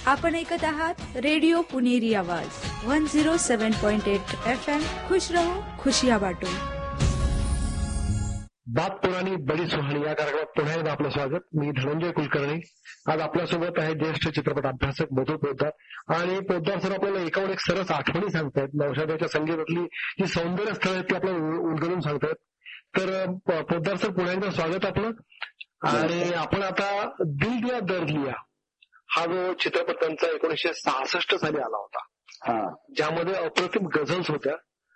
आपण ऐकत आहात रेडिओ पुणेरी आवाज 107.8 FM. खुश रहो खुशियां बांटो. बात पुराणी बडी सुहाणी या कार्यक्रमात पुन्हा एकदा आपलं स्वागत. मी धनंजय कुलकर्णी. आज आपल्यासोबत आहे ज्येष्ठ चित्रपट अभ्यासक मधु पोद्दार आणि पोद्दार सर आपल्याला एकावर एक सरस आठवणी सांगतायत. नौशादाच्या संगीतातली जी सौंदर्य स्थळ आहेत ती आपल्याला उलगडून सांगतायत. तर पोद्दार सर पुन्हा एकदा स्वागत आपलं. आणि आपण आता दिल दिया दर्द लिया हा जो चित्रपट त्यांचा 1966 साली आला होता, ज्यामध्ये अप्रतिम गझल्स होत्या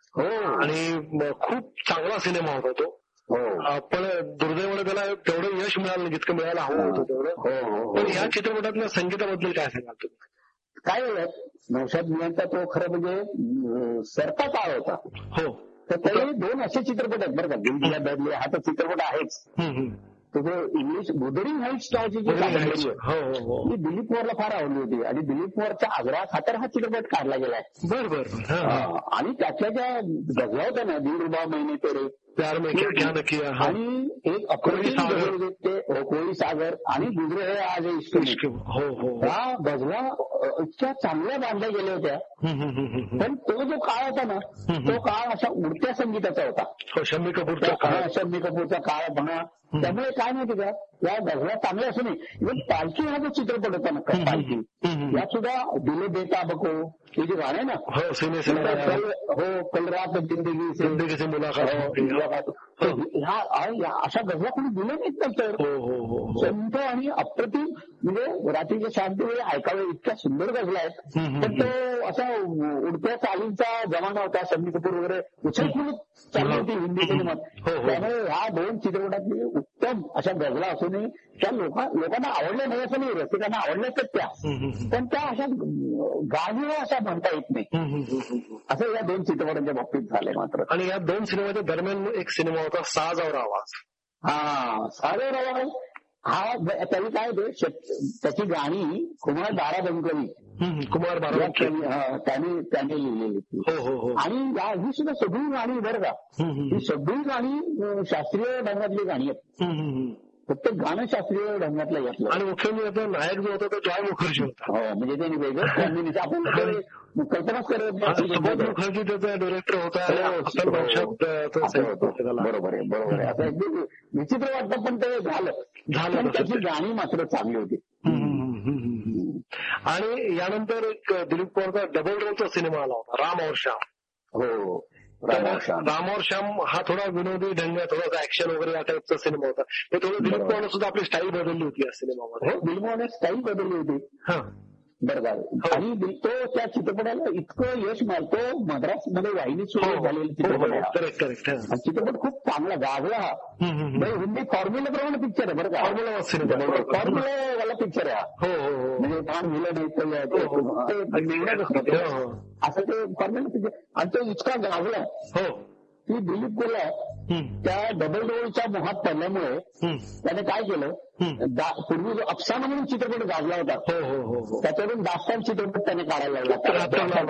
आणि खूप चांगला सिनेमा होता तो. पण दुर्दैवाने त्याला तेवढं यश मिळालं जितकं मिळायला हवं होतं तेवढं. पण या चित्रपटातल्या संगीताबद्दल काय सांगाल तुम्ही? काय नौशाद मियांचा तो खरं म्हणजे सरता काळ होता. हो, तर त्यावेळी दोन असे चित्रपट आहेत बरं का. दिल दिया दर्द लिया हा तर चित्रपट आहेच. तो इंग्लिश बुदरिंग हाईट्स नावाची जी कादंबरी आहे ती दिलीप कुमारला फार आवडली होती आणि दिलीप कुमारच्या आग्रहा खातर हा चित्रपट काढला गेलाय. बरोबर. आणि त्यातल्या ज्या गझला होत्या ना, दीड रुपया महिने तेरे प्यार में क्या न किया आणि एक अप्रतिम गझल ते कोळी सागर आणि गुजरे है आज इश्क. त्या गझला इतक्या चांगल्या बांधल्या गेल्या होत्या. पण तो जो काळ होता ना तो काळ अशा उडत्या संगीताचा होता. शम्मी कपूरचा काळ म्हणा. त्यामुळे काय माहिती का, या गझला चांगल्या असून इव्हन पालखी हा जो चित्रपट होता ना, पालखी यात सुद्धा दिले बेटा बको हे जे गाणं आहे ना, कल रात जिंदगी से मुलाकात, ह्या अशा गझला कोणी दिले नाहीत नंतर. संत आणि अप्रतिम म्हणजे रात्रीच्या शांतीवेळी ऐकावे इतक्या सुंदर गझला आहेत. पण तो असा उडत्या चालींचा जमाना होता. शम्मी कपूर वगैरे उछलपूर्वक चालली होती हिंदी सिनेमात. त्यामुळे ह्या दोन चित्रपटातली उत्तम अशा गझला असूनही त्या लोकांना आवडल्या नाही असं नाही, रसिकांना आवडल्याच त्या. पण त्या अशा गाणीवर अशा म्हणता येत नाही असं या दोन चित्रपटांच्या बाबतीत झालंय. मात्र आणि या दोन सिनेमाच्या दरम्यान एक सिनेमा होता साज और आवाज. साज और आवाज हा त्याची काय होते, त्याची गाणी कुमार बाराबंकरी त्याने लिहिलेली होती. आणि ही सुद्धा सगळी गाणी बरं का, ही सगळी गाणी शास्त्रीय ढंगातली गाणी आहेत. फक्त गाणं शास्त्रीय ढंगातलं घेतलं. आणि मुख्य नायक जो होता तो जॉय मुखर्जी होता. म्हणजे त्यांनी वेगळं कॉम्बिनेशन आपण कल्पनाच करत. मुखर्जी त्याचा डायरेक्टर होता. बरोबर आहे. असं एकदम विचित्र वाटतं पण ते झालं. त्याची गाणी मात्र चांगली होती. आणि यानंतर एक दिलीप कुमारचा डबल रोलचा सिनेमा आला होता, राम और श्याम. राम और श्याम हा थोडा विनोदी ढंग, थोडासा ऍक्शन वगैरे या टाईपचा सिनेमा होता. ते थोडं दिलीप कुमारने सुद्धा आपली स्टाईल बदलली होती या सिनेमामध्ये. दिलीप कुमारने स्टाईल बदलली होती. बरं का. आणि तो त्या चित्रपटाला इतकं यश मिळतो. मद्रासमध्ये वाहिनी सुरू झालेला चित्रपट. चित्रपट खूप चांगला गाजला. हिंदी फॉर्म्युलाप्रमाणे पिक्चर आहे बरं का. फॉर्म्युलावाला पिक्चर आहे म्हणजे फार मुलं असं ते फॉर्म्युला पिक्चर. आणि तो इतका गाजला की दिलीप बोला त्या डबल रोलच्या मोहात पडल्यामुळे त्याने काय केलं, पूर्वी जो अफसाना म्हणून चित्रपट गाजला होता त्याच्यावरून दास्तान चित्रपट त्याने काढायला लागला.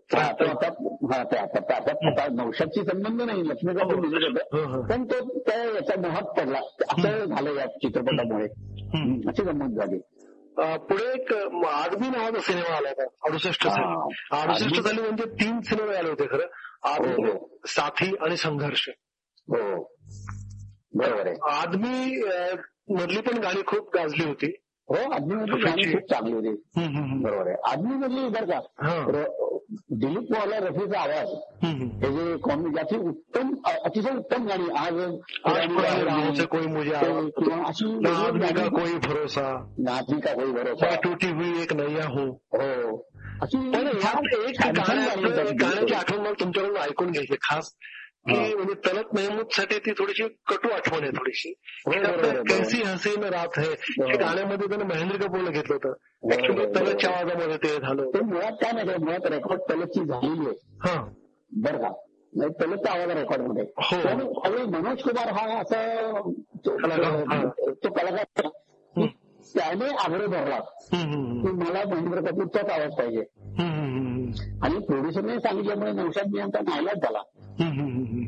आता नौशादशी संबंध नाही, लक्ष्मीकांत दिलं होतं, पण तो त्या याच्या मोहात पडला असं झालं या चित्रपटामुळे. अशी गंमत झाली. पुढे एक आदमी नावाचा सिनेमा आला होता 68 साली. म्हणजे 3 सिनेमे आले होते खरं, आदमी, साथी आणि संघर्ष. बरोबर आहे. आदमी मधली पण गाणी खूप गाजली होती. आदमी मधली गाणी खूप चांगली होती. बरोबर आहे. आदमी मधली बरं का, दिलीप कुमारला रफीचा आवाज हे जे कॉमेडी याची उत्तम अतिशय उत्तम गाणी. आज कोई मुझे किंवा अशी कोई भरोसा, नाथी का कोई भरोसा, टूटी हुई एक नैया हो. अशी गाण्याची आठवण मला तुमच्याकडून ऐकून घ्यायची खास, की म्हणजे तलत महमूदसाठी ती थोडीशी कटू आठवण आहे थोडीशी. कैसी हसीन रात है हे गाण्यामध्ये त्यानं महेंद्र कपूरला घेतलं होतं. ऍक्च्युली तलतच्या आवाजामध्ये ते झालं होतं. मुळात काय नाही, मुळात रेकॉर्ड तलतची झालेली आहे बरं का. तलतच्या आवाज रेकॉर्डमध्ये त्यावेळी मनोज कुमार हा असा तो कलाकार त्याने आग्रह धरला की मला महेंद्र कपूरचाच आवाज पाहिजे. आणि प्रोड्युसरने सांगितल्यामुळे नौशाद मियांचा नाईलाज झाला.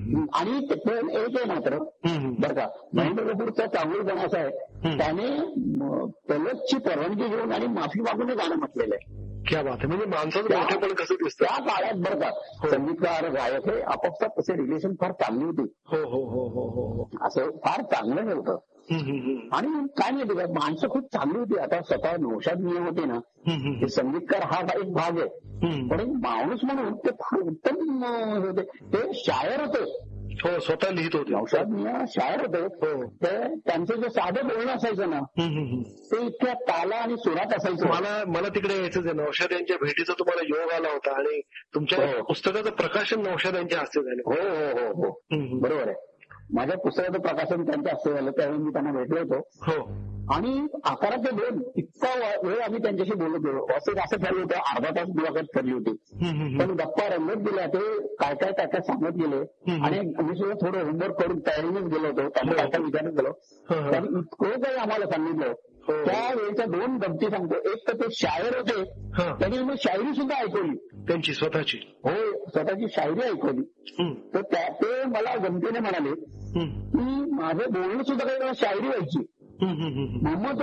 आणि पण एक आहे मात्र बरं का, महेंद्र कपूरचा चांगलंपण असं आहे, त्याने तलतची परवानगी घेऊन आणि माफी मागून गाणं म्हटलेलं आहे. क्या बात आहे. म्हणजे माणसाचं मोठेपण कसं दिसतं त्या काळात बरं का, संगीतकार गायक हे आपापसात तसे रिलेशन फार चांगली होती. हो हो हो हो हो असं फार चांगलं नव्हतं. आणि काय माहिती का, माणसं खूप चांगली होती. आता स्वतः नौशाद मियां होते ना, ते संगीतकार हा एक भाग आहे, पण एक माणूस म्हणून ते फार उत्तम होते. ते शायर होते. हो, स्वतः लिहित होते. नौशाद मियां शायर होते. ते त्यांचं जे साधं बोलणं असायचं ना, ते इतक्या ताला आणि सुरात असायचं. मला तिकडे यायचंच आहे. नौशाद यांच्या भेटीचा तुम्हाला योग आला होता आणि तुमच्या पुस्तकाचं प्रकाशन नौशाद यांच्या हस्ते झालं. हो हो हो हो, बरोबर आहे. माझ्या पुस्तकाचं प्रकाशन त्यांच्या हस्ते झालं. त्यावेळी मी त्यांना भेटलो होतो आणि 11 ते 2 इतका वेळ आम्ही त्यांच्याशी बोलत गेलो. असं ठरलं होतं, अर्धा तास मुलाखत ठरली होती, पण गप्पा रंगत गेल्या. ते काय काय सांगत गेले आणि मी सुद्धा थोडं होमवर्क करून तयारीनेच गेलो होतो. त्यांना काय विचारत गेलो. त्यांनी इतकं काही आम्हाला सांगितलं. त्यावेळेच्या 2 गमती सांगतो. एक तर ते शायर होते, त्यांनी मग शायरी सुद्धा ऐकवली त्यांची स्वतःची. हो, स्वतःची शायरी ऐकवली. तर ते मला गमतीने म्हणाले की माझं बोलणं सुद्धा काही मला शायरी व्हायची. मोहम्मद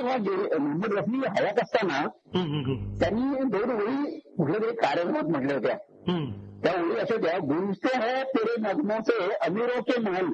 रफी हयात असताना त्यांनी 2 ओळी कुठल्या तरी कार्यक्रमात म्हटल्या होत्या. त्या ओळी अशा होत्या, गुंजते है तेरे नगमों से अमीरों के महल.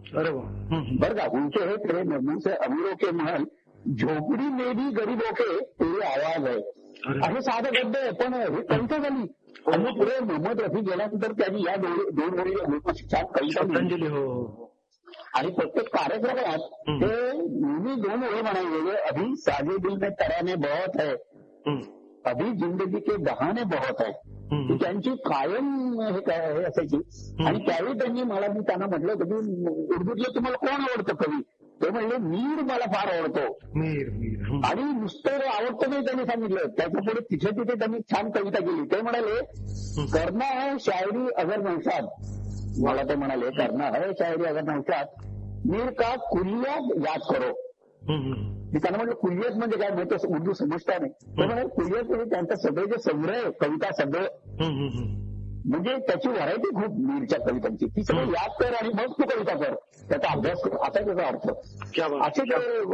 बरं का, गुंजते है तेरे नगमों से अमीरों के महल, झोपडी में भी गरीबों के तेरे आवाज आहे. असं साधं गद्य आहे, पण हे कविता झाली. आणि पुढे मोहम्मद रफी गेल्यानंतर त्यांनी या 2 ओळी छान कविता दिली. आणि प्रत्येक कार्यक्रमात ते नेहमी 2 ओळी म्हणायचे, अभी साजे दिल में तराने बहुत है, अभी जिंदगी के बहाने बहुत है. त्यांची कायम हे असायची. आणि त्यावेळी मी त्यांना म्हटलं होतं की उर्दूतलं तुम्हाला कोण आवडतं कवी? ते म्हणले मीर मला फार आवडतो. आणि नुसतं आवडतं नाही त्यांनी सांगितलं, त्याच्या पुढे तिथे त्यांनी छान कविता केली. ते म्हणाले, करना है शायरी अगर नौशाद, मला ते म्हणाले करना है शायरी अगर नौशाद, मीर का कुलियात याद करो. मी त्यांना म्हटलं कुलियत म्हणजे काय, मी तो उर्दू समजता नाही. ते म्हणाले कुलियत म्हणजे त्यांचं सगळे जे संग्रह कविता सगळं, म्हणजे त्याची व्हरायटी खूप मीरच्या कवितांची, ती सगळं याद कर आणि मग तू कविता कर, त्याचा अभ्यास कर, असा त्याचा अर्थ. असे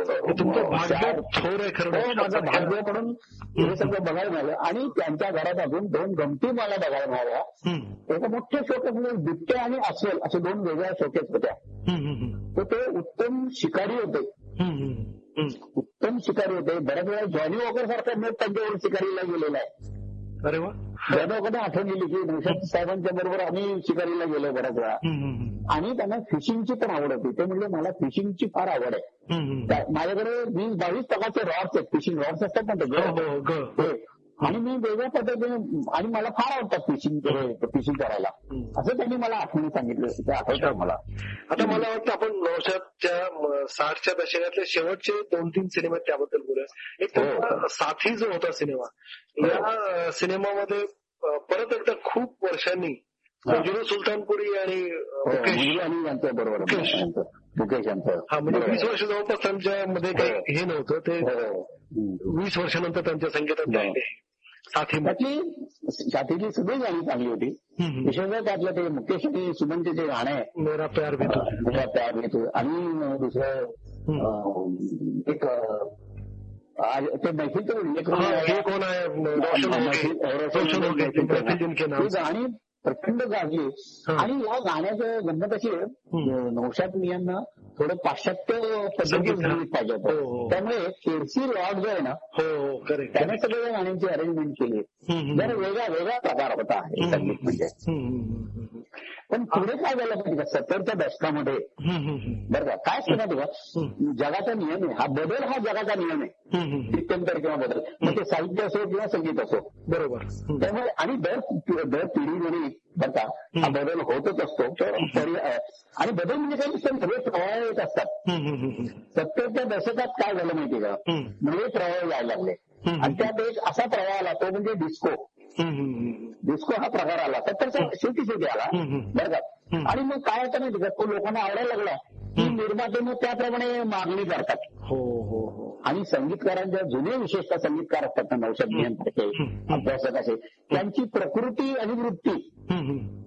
माझं भाग्य म्हणून हे सगळं बघायला मिळालं. आणि त्यांच्या घरात अजून 2 गमती मला बघायला मिळाल्या. एका मोठ्या शोकेस म्हणजे बिबटे आणि अस्वल असे 2 वेगळ्या शोकेस होत्या. तर ते उत्तम शिकारी होते. उत्तम शिकारी होते. बऱ्याच वेळा जॉनी वॉकर सारखा नोट त्यांच्यावर शिकारीला गेलेला आहे. अरे वा. जॉनी वॉकरने आठवण दिली की नौशाद साहेबांच्या बरोबर आम्ही शिकारीला गेलो बऱ्याच वेळा. आणि त्यांना फिशिंगची पण आवड होती. ते म्हणजे मला फिशिंगची फार आवड आहे. माझ्याकडे 20-22 प्रकारचे रॉड्स आहेत, फिशिंग रॉड्स असतात ना ते. आणि मी वेगळ्या पद्धतीने, आणि मला फार आवडतात फिशिंग करायला, असं त्यांनी मला आठवणी सांगितलं. ते आठवतं मला. आता मला वाटतं आपण नौशादच्या 60च्या दशकातले शेवटचे 2-3 सिनेमे त्याबद्दल बोलूया. एक साथी जो होता सिनेमा, या सिनेमामध्ये परत एकदा खूप वर्षांनी जुनू सुलतानपुरी आणि यांच्या बरोबर मुकेश यांचं, म्हणजे 20 वर्ष जवळपास त्यांच्यामध्ये काही हे नव्हतं. ते 20 वर्षानंतर त्यांच्या संगीतात गायले. साथीची सगळी गाणी चांगली होती. विशेषतः त्यातलं ते मुकेश आणि सुमनचे जे गाणं आहे, मेरा प्यार भी तू, आणि दुसरं एक ते मैफिलचं कोण आहे, गाणी प्रचंड गाजली. आणि या गाण्याचं गंमत अशी आहे, नौशाद मियांना थोडं पाश्चात्य पद्धतीत संगीत पाहिजे होतं. त्यामुळे केडसी लॉर्ड जो आहे ना, त्याने सगळ्या गाण्यांची अरेंजमेंट केली. जरा वेगळा प्रकार होता हे संगीत म्हणजे. पण पुढे काय झालं माहिती का, 70च्या दशकामध्ये बरं का, काय सांगतो का, जगाचा नियम आहे हा, बदल हा जगाचा नियम आहे. टिप्पणकर किंवा बदल, मग ते साहित्य असो किंवा संगीत असो, बरोबर. त्यामुळे आणि दर पिढीमध्ये बरं का हा बदल होतच असतो. आणि बदल म्हणजे काय, सगळे प्रवाह येत असतात. 70च्या दशकात काय झालं माहिती का, नवे प्रवाह यायला लागले. आणि त्यात एक असा प्रवाह आला, तो म्हणजे डिस्को. डिस्को हा प्रकार आला 70च्या शेवटी आला, बरं का. आणि मग काय होतं माहिती का, तो लोकांना आवडायला लागला की निर्माते मग त्याप्रमाणे मागणी करतात. आणि संगीतकारांच्या जुने विशेषतः संगीतकार असतात ना, नौशाद मियांसारखे अभ्यासक असे, त्यांची प्रकृती आणि वृत्ती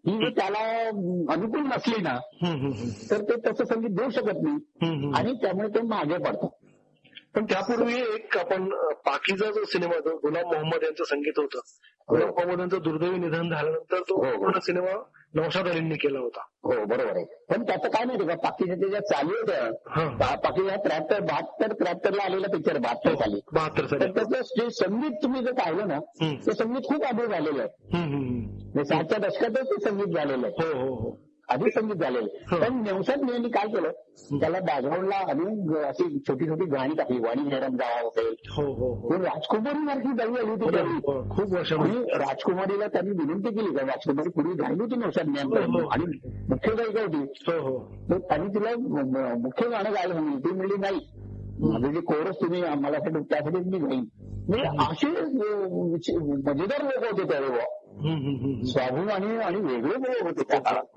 ही जर त्याला अनुकूल नसली ना तर ते तसं संगीत देऊ शकत नाही आणि त्यामुळे ते मागे पडतात. पण त्यापूर्वी एक आपण पाकीजा जो सिनेमा जो गुलाम मोहम्मद यांचं संगीत होतं, गुलाम मोहम्मद यांचं दुर्दैवी निधन झाल्यानंतर तो पूर्ण सिनेमा नौशाद अलींनी केला होता. हो बरोबर आहे. पण त्याचं काय माहिती का, पाकीजाच्या ज्या चालू होत्या, पाकीजा 73-73ला आलेला पिक्चर 72 साली, त्याचं संगीत तुम्ही जर पाहिलं ना ते संगीत खूप आधी झालेलं आहे. 60च्या दशकातच ते संगीत झालेलं आहे. हो आधी संगीत झालेलं. पण नौशाद यांनी काय केलं, त्याला बॅकग्राऊंडला अनेक अशी छोटी छोटी गाणी टाकली. वाणी जयराम जावा असेल, राजकुमारी सारखी गाणी आली होती त्यावेळी खूप वर्ष. आणि राजकुमारीला त्यांनी विनंती केली का राजकुमारी पुढे गायली होती नौशाद ज्ञान आणि मुख्य गायिका होती. तर त्यांनी तिला मुख्य गाणं गायला म्हणली, ती म्हणली नाही, माझं जे कोरस तुम्ही मला त्यासाठीच मी गाईन. म्हणजे असे मजेदार लोक होते त्यावेळी, स्वाभिमानी आणि वेगळे लोक होते त्या काळात.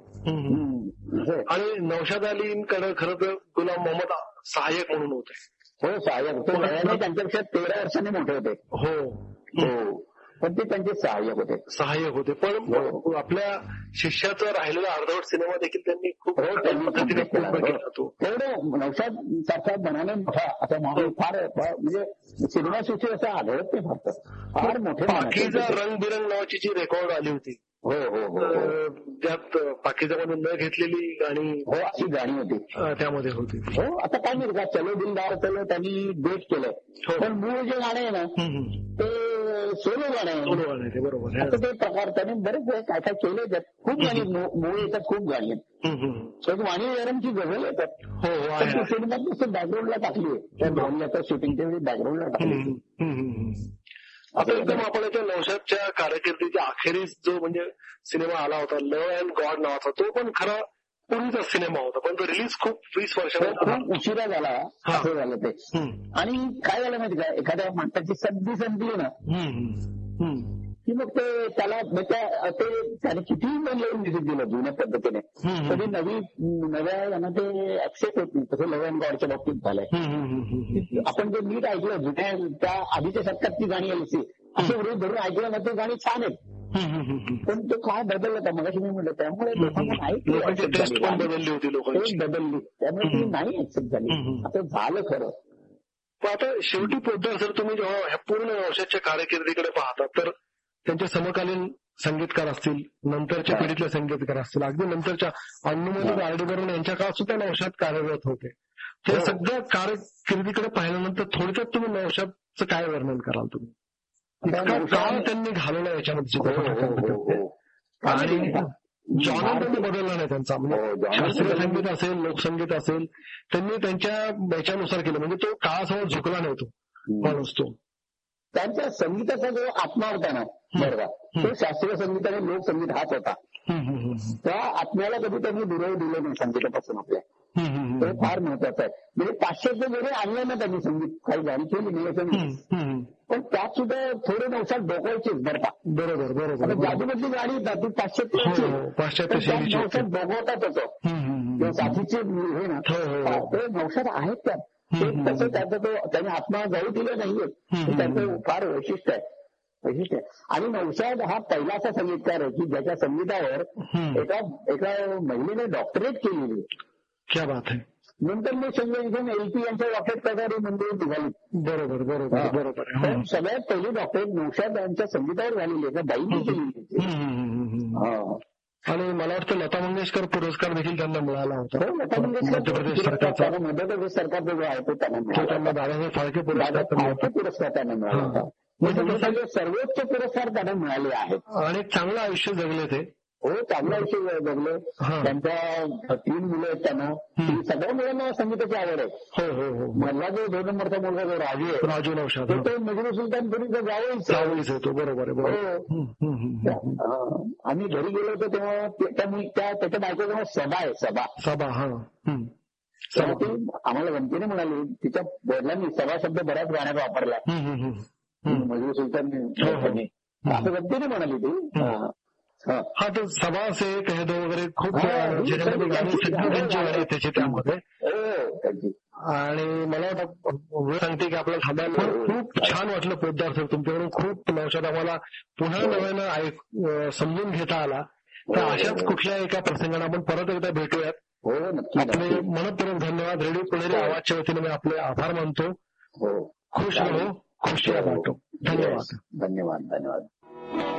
आणि नौशाद अलींकडे खरं तर गुलाम मोहम्मद सहाय्यक म्हणून होते. हो सहाय्यक होते, वयाने त्यांच्यापेक्षा 13 वर्षांनी मोठे होते. हो पण ते त्यांचे सहाय्यक होते. पण आपल्या शिष्याचा राहिलेला अर्धवट सिनेमा देखील त्यांनी खूप पद्धतीने केला. तेवढं नौशाद सारखा बनाने मोठा असा माणूस फार म्हणजे सिनेमासृष्टी असं आढळत नाही. फार मोठे. पाकीजा रंगबिरंग नावाची जी रेकॉर्ड आली होती, हो त्यात पाकीजामध्ये न घेतलेली गाणी, हो अशी गाणी होती त्यामध्ये होती. हो आता काय नाही का, चलो दिलदार चलो त्यांनी डेट केलं, पण मूळ जे गाणं आहे ना ते सोलो गाणं आहे. बरोबर. आता ते प्रकार त्याने बरेच काय काय केले, त्यात खूप गाणी मूळ येतात, खूप गाणी आहेत. वाणी जयरामची गझल येतात. हो सिनेमात नुसतं बॅकग्राऊंडला टाकली आहे, त्या दोन शूटिंगच्या वेळी बॅकग्राऊंडला टाकली. आता एकदम आपण याच्या नौशादच्या कारकिर्दीच्या अखेरीस जो म्हणजे सिनेमा आला होता लव्ह अँड गॉड नावाचा, तो पण खरा पूर्वीचा सिनेमा होता, पण तो रिलीज खूप 20 वर्षांनंतर खूप उशिरा झाला. असं झालं ते. आणि काय झालं माहिती का, एखाद्या माणसाची संधी संपली ना की मग ते त्याला ते त्याने कितीही मन लावून म्युझिक दिलं जुन्या पद्धतीने, तरी नव्या यांना ते ऍक्सेप्ट होत नाही. तसं लव्ह अँड गॉडच्या बाबतीत झालंय. आपण जे नीट ऐकलं जुन्या त्या आधीच्या शतकात ती गाणी आली असे वृत्त धरून ऐकलं ना, ते गाणी छान आहेत. पण तो काय बदलला होता मगाशी मी म्हटलं, त्यामुळे लोकांना नाही बदलली होती, लोकांची बदलली, त्यामुळे ती नाही ऍक्सेप्ट झाली. आता झालं खरं. पण आता शेवटी पोद्दार सर, तुम्ही जेव्हा ह्या पूर्ण नौशादच्या कारकिर्दीकडे पाहता तर त्यांचे समकालीन संगीतकार असतील, नंतरच्या पिढीतले संगीतकार असतील, अगदी नंतरच्या अण्णुमनी गार्डीवरून यांच्या काळात सुद्धा नौशाद कार्यरत होते. ते सगळ्या कारकिर्दीकडे पाहिल्यानंतर थोडक्यात तुम्ही नौशादचं काय वर्णन कराल तुम्ही? इतका काळ त्यांनी घालवला याच्यामध्ये आणि जॉनर त्यांनी बदलला नाही त्यांचा. म्हणजे शास्त्रीय संगीत असेल, लोकसंगीत असेल, त्यांनी त्यांच्या याच्यानुसार केलं. म्हणजे तो काळासमोर झुकला नाही तो माणूस. तो त्यांच्या संगीताचा जो आत्मा होता ना बरोबर, तो शास्त्रीय संगीत आणि लोकसंगीत हाच होता. त्या आत्म्याला कधी त्यांनी दुराव दिलं नाही संगीतापासून आपल्या. ते फार महत्वाचं आहे. म्हणजे पाश्चात्य जरी आणलं ना त्यांनी संगीत, काही गाणी केली नाही असं नाही, पण त्यात सुद्धा थोडे नौशाद डोकायचेच बरं का. बरोबर. जादूमधली गाडी ती पाश्चात्य नौशाद डोगवतात होतं, साथीचे हे ना ते नौशाद आहेत त्यात. तसं त्याचा तो त्याने आत्मा जाऊ दिला नाहीये, त्याचं फार वैशिष्ट्य आहे. आणि नौशाद हा पहिला असा संगीतकार आहे की ज्याच्या संगीतावर एका महिलेने डॉक्टरेट केलेली. क्या बात आहे. नंतर मी संयोजन LP यांच्या डॉक्टरेट प्रकारे मंदिर निघाली. बरोबर. सगळ्यात पहिली डॉक्टरेट नौशाद यांच्या संगीतावर झालेली आहे, बाईंनी केलेली. आणि मला वाटतं लता मंगेशकर पुरस्कार देखील त्यांना मिळाला होता. लता मंगेशकर मध्य प्रदेश सरकारचा जो आहे तो त्यांना दादासाहेब फाळके पुरस्कार त्यांना मिळाला होता. म्हणजे सर्वोच्च पुरस्कार त्यांना मिळाले आहेत. आणि चांगलं आयुष्य जगले ते. हो चांगलं आयुष्य जगले. त्यांच्या 3 मुलं आहेत त्यांना. सगळ्या मुलांना संगीताची आवड आहे. हो. मला जो 2 नंबरचा मुलगा जो राजू नौशाद, तो मजनू सुलतानपुरीचा जावळीच होतो. बरोबर आहे. आम्ही घरी गेलो होतो तेव्हा त्याच्या बायकोचं नाव सभा. आम्हाला गमतीने म्हणाली, तिच्या वडिलांनी सभा शब्द बऱ्याच गाण्यात वापरला. मजनू सुलतान असं गमतीने म्हणाली ती. हा तर सभा से कह दो वगैरे खूप गाणी सगळी त्यांची गाणी त्याची त्यामध्ये. आणि मला वाटतं सांगते की आपल्याला थांबायला खूप छान वाटलं पोद्दार सर तुमच्याकडून. खूप नौशाद आम्हाला पुन्हा नव्यानं समजून घेता आला. तर अशाच कुठल्या एका प्रसंगाला आपण परत एकदा भेटूयात. हो नक्की. आपले मनपूर्वक धन्यवाद. रेडिओ पुणेरी आवाजच्या वतीने मी आपले आभार मानतो. हो खुश राहो, खुशियाँ बांटो. धन्यवाद. धन्यवाद.